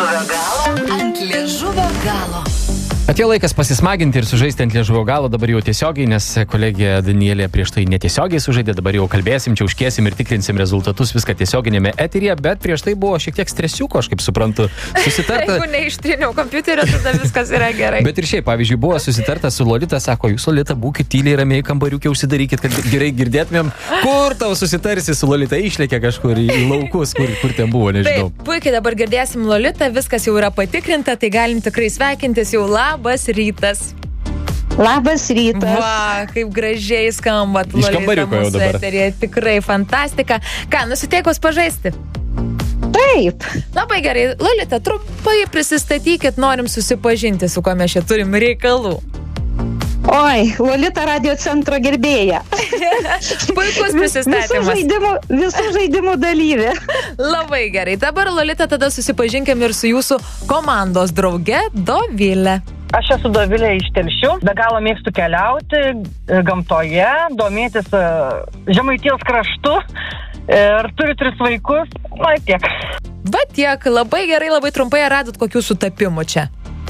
liežuvio galo. Ant liežuvio galo. Atėjo laikas pasismaginti ir sužaisti ant liežuvio galo dabar jau tiesiogiai, nes kolegė Danielė prieš tai netiesiogiai sužaidė, dabar jau kalbėsim, čiauškėsim ir tikrinsim rezultatus, viską tiesioginėme eteryje, bet prieš tai buvo šiek tiek stresiuko, aš kaip suprantu, susitarta. Jeigu neištriniau kompiuterio, tada viskas yra gerai. Bet ir šiaip, pavyzdžiui, buvo susitarta su Lolita, sako, jūs Lolita būkit tyliai ramiai kambariukė, užsidarykit, kad gerai girdėtumėm, kur tau susitarsi su Lolita, išlėkė kažkur į laukus, kur ten buvo, nežinau. Taip, puikiai dabar girdėsim Lolitą, viskas jau yra patikrinta, tai galim tikrai sveikintis jau. Labas rytas. Labas rytas. Va, kaip gražiai skambat, Iš Lolita, kambariuko jau mūsų dabar. eteryje. Tikrai fantastika. Ką, nusiteikos pažaisti? Taip. Labai gerai. Lolita, trumpai prisistatykit, norim susipažinti, su kuo mes čia turim reikalų. Oi, Lolita radio centro gerbėja. Puikus prisistatymas. Visų žaidimų dalyvė. Labai gerai. Dabar, Lolita, tada susipažinkim ir su jūsų komandos drauge Dovilė. Aš esu Dovilė iš Telšių, be galo mėgstu keliauti gamtoje, domėtis Žemaitijos kraštu ir turiu 3 vaikus, na tiek. Va tiek, labai gerai, labai trumpai radot kokių sutapimų čia.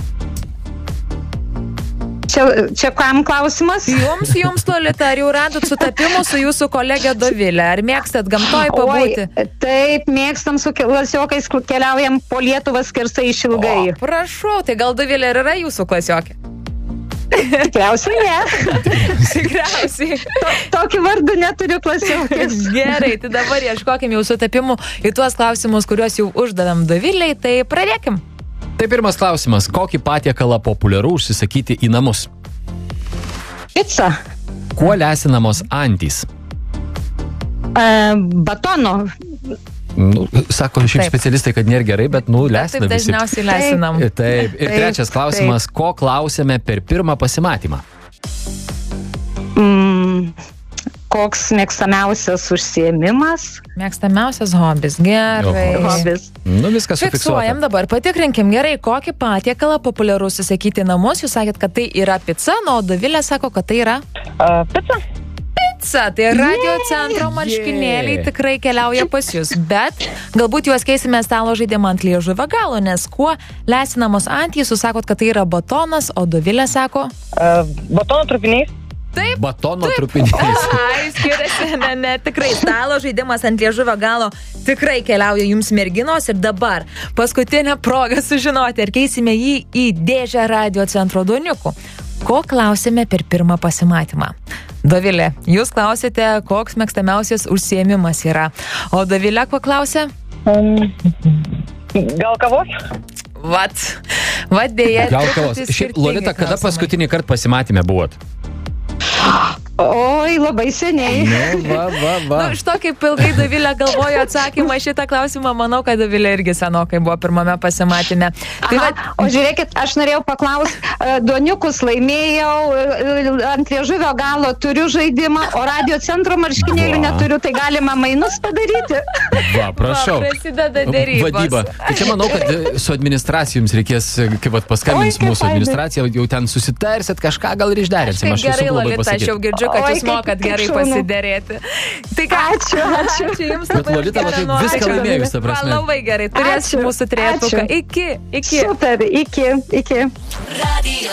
Čia kam klausimas? Jums, Lolita, ar jau radot sutapimų su jūsų kolegė Dovilė? Ar mėgstat gamtoj pabūti? Oi, taip, mėgstam su klasiokais, keliaujam po Lietuvą skersai išilgai. O, prašau, tai gal Dovilė ir yra jūsų klasiokė? Tikriausiai ne. Tikriausiai. Tokį vardą neturiu klasiokės. Gerai, tai dabar ieškokim jau sutapimų į tuos klausimus, kuriuos jau uždavėm Doviliai, tai pradėkim. Tai pirmas klausimas, kokį patiekalą populiaru užsisakyti į namus? Pica. Kuo lesinamos antys? Batono. Sako šiaip specialistai, kad nėra gerai, bet lesina taip visi. dažniausiai lesinam. Taip. Ir trečias klausimas, ko klausėme per pirmą pasimatymą? Koks mėgstamiausias užsiėmimas? Mėgstamiausias hobis. Gerai. Hobis. Viskas Fiksuojam sufiksuota. dabar, patikrinkim gerai, kokį patiekalą populiaru užsisakyti į namus. Jūs sakėt, kad tai yra pica, o Dovilė sako, kad tai yra... Pica? Pica, tai radio centro marškinėliai tikrai keliauja pas jūs, bet galbūt juos keisime stalo žaidimą ant liežuvio galo, nes kuo lesinamos antys, jūs sakot, kad tai yra batonas, o Dovilė sako... Batono trupiniais. Taip. Batono trupiniais. Ai, skiriasi, ne, tikrai stalo žaidimas ant liežuvio galo tikrai keliauja jums merginos ir dabar paskutinė proga sužinoti, ar keisime jį į dėžę radio centro duoniukų. Ko klausėme per pirmą pasimatymą? Dovilė, jūs klausėte, koks mėgstamiausias užsiėmimas yra. O Dovilė, ko klausė? Gal kavos? Vat dėja. Gal kavos. Šiaip, Lolita, kada paskutinį kartą pasimatėme buvot? Oi, labai seniai. Va. Iš to, kaip ilgai Dovilė galvojo atsakymą šitą klausimą, manau, kad Dovilė irgi senokai buvo pirmame pasimatyme. O žiūrėkit, aš norėjau paklausti, duoniukus laimėjau, ant liežuvio galo turiu žaidimą, o radio centro marškinėlių neturiu, tai galima mainus padaryti. Va, prašau. Prasideda dėrybos. Vadyba. Tai čia manau, kad su administracija jums reikės, kaip paskambins mūsų administracija, jau ten susitarsit, kažką gal ir išderinsim. Gerai, Lolita, aš jau girdžiu, kad jūs mokat gerai pasiderėti. Tai ką? Ačiū. Jums Bet Lolita, viską laimėjus, ta prasme. Labai gerai, turės mūsų trejetuką. Iki. Super, iki. Radio